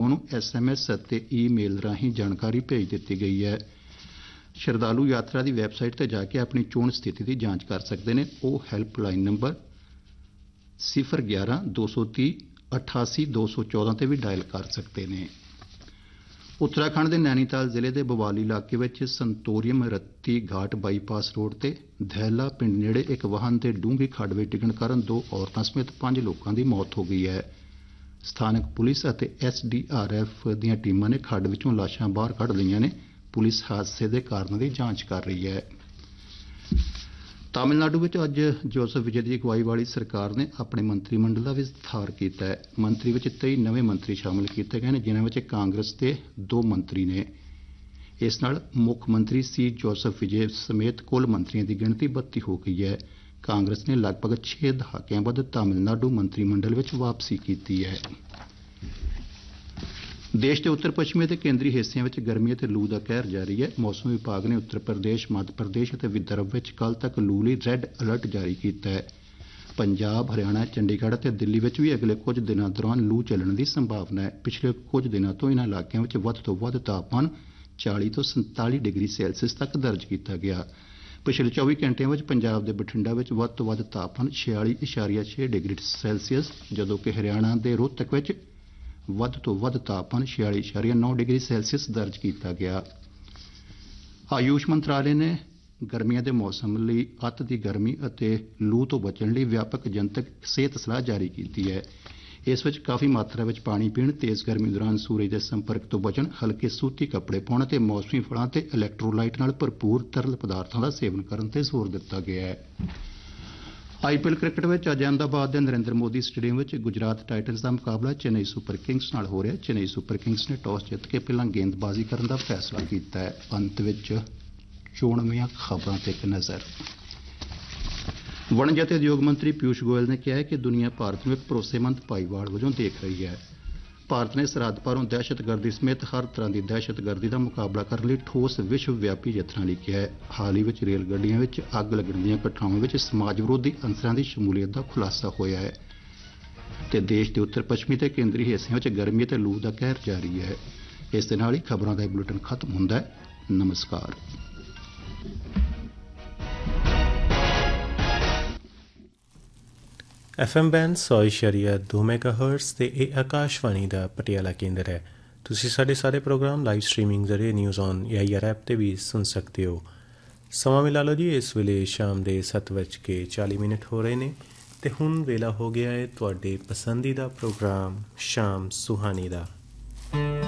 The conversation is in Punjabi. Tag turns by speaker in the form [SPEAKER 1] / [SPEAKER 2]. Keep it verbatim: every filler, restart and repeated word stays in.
[SPEAKER 1] ਨੂੰ ਐਸ ਐਮ ਐਸ ਅਤੇ ਈਮੇਲ ਰਾਹੀਂ ਜਾਣਕਾਰੀ ਭੇਜ ਦਿੱਤੀ ਗਈ ਹੈ। ਸ਼ਰਧਾਲੂ ਯਾਤਰਾ ਦੀ ਵੈਬਸਾਈਟ ਤੇ ਜਾ ਕੇ ਆਪਣੀ ਚੋਣ ਸਥਿਤੀ ਦੀ ਜਾਂਚ ਕਰ ਸਕਦੇ ਨੇ। ਉਹ ਹੈਲਪਲਾਈਨ ਨੰਬਰ ਸਿਫਰ ਗਿਆਰਾਂ ਦੋ ਸੌ ਤੀਹ ਅਠਾਸੀ ਦੋ ਸੌ ਚੌਦਾਂ ਤੇ ਵੀ ਡਾਇਲ ਕਰ ਸਕਦੇ ਨੇ। ਉੱਤਰਾਖੰਡ ਦੇ ਨੈਨੀਤਾਲ ਜ਼ਿਲ੍ਹੇ ਦੇ ਬਵਾਲੀ ਇਲਾਕੇ ਵਿੱਚ ਸੰਤੋਰੀਅਮ ਰੱਤੀ ਘਾਟ ਬਾਈਪਾਸ ਰੋਡ ਤੇ ਧੈਲਾ ਪਿੰਡ ਨੇੜੇ ਇੱਕ ਵਾਹਨ ਦੇ ਡੂੰਘੀ ਖੱਡ ਵਿੱਚ ਡਿੱਗਣ ਕਾਰਨ ਦੋ ਔਰਤਾਂ ਸਮੇਤ ਪੰਜ ਲੋਕਾਂ ਦੀ ਮੌਤ ਹੋ ਗਈ ਹੈ। ਸਥਾਨਕ ਪੁਲਿਸ ਅਤੇ ਐਸ ਡੀ ਆਰ ਐਫ ਦੀਆਂ ਟੀਮਾਂ ਨੇ ਖੱਡ ਵਿੱਚੋਂ ਲਾਸ਼ਾਂ ਬਾਹਰ ਕੱਢ ਲਈਆਂ ਨੇ। ਪੁਲਿਸ ਹਾਦਸੇ ਦੇ ਕਾਰਨਾਂ ਦੀ ਜਾਂਚ ਕਰ ਰਹੀ ਹੈ। ਤਾਮਿਲਨਾਡੂ ਵਿੱਚ ਅੱਜ ਜੋਸਫ ਵਿਜੇ ਦੀ ਅਗਵਾਈ ਵਾਲੀ ਸਰਕਾਰ ਨੇ ਆਪਣੇ ਮੰਤਰੀ ਮੰਡਲ ਦਾ ਵਿਸਥਾਰ ਕੀਤਾ ਹੈ। ਮੰਤਰੀ ਵਿੱਚ ਤੇਈ ਨਵੇਂ ਮੰਤਰੀ ਸ਼ਾਮਲ ਕੀਤੇ ਗਏ ਨੇ, ਜਿਨ੍ਹਾਂ ਵਿੱਚ ਕਾਂਗਰਸ ਦੇ ਦੋ ਮੰਤਰੀ ਨੇ। ਇਸ ਨਾਲ ਮੁੱਖ ਮੰਤਰੀ ਸੀ ਜੋਸਫ ਵਿਜੇ ਸਮੇਤ ਕੁੱਲ ਮੰਤਰੀਆਂ ਦੀ ਗਿਣਤੀ ਬੱਤੀ ਹੋ ਗਈ ਹੈ। ਕਾਂਗਰਸ ਨੇ ਲਗਭਗ ਛੇ ਦਹਾਕਿਆਂ ਬਾਅਦ ਤਾਮਿਲਨਾਡੂ ਮੰਤਰੀ ਮੰਡਲ ਵਿੱਚ ਵਾਪਸੀ ਕੀਤੀ ਹੈ। ਦੇਸ਼ ਦੇ ਉੱਤਰ ਪੱਛਮੀ ਅਤੇ ਕੇਂਦਰੀ ਹਿੱਸਿਆਂ ਵਿੱਚ ਗਰਮੀ ਅਤੇ ਲੂ ਦਾ ਕਹਿਰ ਜਾਰੀ ਹੈ। ਮੌਸਮ ਵਿਭਾਗ ਨੇ ਉੱਤਰ ਪ੍ਰਦੇਸ਼, ਮੱਧ ਪ੍ਰਦੇਸ਼ ਅਤੇ ਵਿਦਰਭ ਵਿੱਚ ਕੱਲ੍ਹ ਤੱਕ ਲੂ ਲਈ ਰੈੱਡ ਅਲਰਟ ਜਾਰੀ ਕੀਤਾ ਹੈ। ਪੰਜਾਬ, ਹਰਿਆਣਾ, ਚੰਡੀਗੜ੍ਹ ਅਤੇ ਦਿੱਲੀ ਵਿੱਚ ਵੀ ਅਗਲੇ ਕੁਝ ਦਿਨਾਂ ਦੌਰਾਨ ਲੂ ਚੱਲਣ ਦੀ ਸੰਭਾਵਨਾ ਹੈ। ਪਿਛਲੇ ਕੁਝ ਦਿਨਾਂ ਤੋਂ ਇਨ੍ਹਾਂ ਇਲਾਕਿਆਂ ਵਿੱਚ ਵੱਧ ਤੋਂ ਵੱਧ ਤਾਪਮਾਨ ਚਾਲੀ ਤੋਂ ਸੰਤਾਲੀ ਡਿਗਰੀ ਸੈਲਸੀਅਸ ਤੱਕ ਦਰਜ ਕੀਤਾ ਗਿਆ। ਪਿਛਲੇ ਚੌਵੀ ਘੰਟਿਆਂ ਵਿੱਚ ਪੰਜਾਬ ਦੇ ਬਠਿੰਡਾ ਵਿੱਚ ਵੱਧ ਤੋਂ ਵੱਧ ਤਾਪਮਾਨ ਛਿਆਲੀ ਇਸ਼ਾਰੀਆ ਛੇ ਡਿਗਰੀ ਸੈਲਸੀਅਸ, ਜਦੋਂ ਕਿ ਹਰਿਆਣਾ ਦੇ ਰੋਹਤਕ ਵਿੱਚ ਵੱਧ ਤੋਂ ਵੱਧ ਤਾਪਮਾਨ ਛਿਆਲੀ ਇਸ਼ਾਰੀਆ ਨੌ ਡਿਗਰੀ ਸੈਲਸੀਅਸ ਦਰਜ ਕੀਤਾ ਗਿਆ। ਆਯੂਸ਼ ਮੰਤਰਾਲੇ ਨੇ ਗਰਮੀਆਂ ਦੇ ਮੌਸਮ ਲਈ ਅੱਤ ਦੀ ਗਰਮੀ ਅਤੇ ਲੂ ਤੋਂ ਬਚਣ ਲਈ ਵਿਆਪਕ ਜਨਤਕ ਸਿਹਤ ਸਲਾਹ ਜਾਰੀ ਕੀਤੀ ਹੈ। ਇਸ ਵਿੱਚ ਕਾਫੀ ਮਾਤਰਾ ਵਿੱਚ ਪਾਣੀ ਪੀਣ, ਤੇਜ਼ ਗਰਮੀ ਦੌਰਾਨ ਸੂਰਜ ਦੇ ਸੰਪਰਕ ਤੋਂ ਬਚਣ, ਹਲਕੇ ਸੂਤੀ ਕੱਪੜੇ ਪਾਉਣ ਅਤੇ ਮੌਸਮੀ ਫਲਾਂ ਤੇ ਇਲੈਕਟ੍ਰੋਲਾਈਟ ਨਾਲ ਭਰਪੂਰ ਤਰਲ ਪਦਾਰਥਾਂ ਦਾ ਸੇਵਨ ਕਰਨ ਤੇ ਜ਼ੋਰ ਦਿੱਤਾ ਗਿਆ ਹੈ। ਆਈ ਪੀ ਐਲ ਕ੍ਰਿਕਟ ਵਿੱਚ ਅੱਜ ਅਹਿਮਦਾਬਾਦ ਦੇ ਨਰਿੰਦਰ ਮੋਦੀ ਸਟੇਡੀਅਮ ਵਿੱਚ ਗੁਜਰਾਤ ਟਾਈਟਨਜ਼ ਦਾ ਮੁਕਾਬਲਾ ਚੇਨਈ ਸੁਪਰ ਕਿੰਗਸ ਨਾਲ ਹੋ ਰਿਹਾ। ਚੇਨਈ ਸੁਪਰ ਕਿੰਗਸ ਨੇ ਟਾਸ ਜਿੱਤ ਕੇ ਪਹਿਲਾਂ ਗੇਂਦਬਾਜ਼ੀ ਕਰਨ ਦਾ ਫੈਸਲਾ ਕੀਤਾ ਹੈ। ਅੰਤ ਵਿੱਚ ਚੋਣਵੀਆਂ ਖਬਰਾਂ ਤੇ ਇੱਕ ਨਜ਼ਰ। ਵਣਜ ਅਤੇ ਉਦਯੋਗ ਮੰਤਰੀ ਪਿਊਸ਼ ਗੋਇਲ ਨੇ ਕਿਹਾ ਹੈ ਕਿ ਦੁਨੀਆ ਭਾਰਤ ਨੂੰ ਇੱਕ ਭਰੋਸੇਮੰਦ ਭਾਈਵਾਲ ਵਜੋਂ ਦੇਖ ਰਹੀ ਹੈ। ਭਾਰਤ ਨੇ ਸਰਹੱਦ ਪਾਰੋਂ ਦਹਿਸ਼ਤਗਰਦੀ ਸਮੇਤ ਹਰ ਤਰ੍ਹਾਂ ਦੀ ਦਹਿਸ਼ਤਗਰਦੀ ਦਾ ਮੁਕਾਬਲਾ ਕਰਨ ਲਈ ਠੋਸ ਵਿਸ਼ਵ ਵਿਆਪੀ ਯਤਨਾਂ ਲਈ ਕਿਹਾ ਹੈ। ਹਾਲ ਹੀ ਵਿੱਚ ਰੇਲ ਗੱਡੀਆਂ ਵਿੱਚ ਅੱਗ ਲੱਗਣ ਦੀਆਂ ਘਟਨਾਵਾਂ ਵਿੱਚ ਸਮਾਜ ਵਿਰੋਧੀ ਅੰਸਰਾਂ ਦੀ ਸ਼ਮੂਲੀਅਤ ਦਾ ਖੁਲਾਸਾ ਹੋਇਆ ਹੈ ਤੇ ਦੇਸ਼ ਦੇ ਉੱਤਰ ਪੱਛਮੀ ਤੇ ਕੇਂਦਰੀ ਹਿੱਸਿਆਂ ਵਿੱਚ ਗਰਮੀ ਅਤੇ ਲੂ ਦਾ ਕਹਿਰ ਜਾਰੀ ਹੈ। ਇਸ ਦੇ ਨਾਲ ਹੀ ਖਬਰਾਂ ਦਾ ਇਹ ਬੁਲੇਟਿਨ ਖਤਮ ਹੁੰਦਾ ਹੈ। ਨਮਸਕਾਰ।
[SPEAKER 2] ਐਫ ਐਮ ਬੈਂਡ ਸੌ ਇਸ਼ਾਰੀਆ ਦੋ ਮੈਗਾਹਰਟਜ਼ ਤੇ ਇਹ ਆਕਾਸ਼ਵਾਣੀ ਦਾ ਪਟਿਆਲਾ ਕੇਂਦਰ ਹੈ। ਤੁਸੀਂ ਸਾਡੇ ਸਾਰੇ ਪ੍ਰੋਗਰਾਮ ਲਾਈਵ ਸਟਰੀਮਿੰਗ ਜ਼ਰੀਏ news on A I R app 'ਤੇ ਵੀ ਸੁਣ ਸਕਦੇ ਹੋ। ਸਮਾਂ ਮਿਲਾ ਲਓ ਜੀ, ਇਸ ਵੇਲੇ ਸ਼ਾਮ ਦੇ ਸੱਤ ਵੱਜ ਕੇ ਚਾਲੀ ਮਿੰਟ ਹੋ ਰਹੇ ਨੇ ਅਤੇ ਹੁਣ ਵੇਲਾ ਹੋ ਗਿਆ ਹੈ ਤੁਹਾਡੇ ਪਸੰਦੀਦਾ ਪ੍ਰੋਗਰਾਮ ਸ਼ਾਮ ਸੁਹਾਨੀ ਦਾ।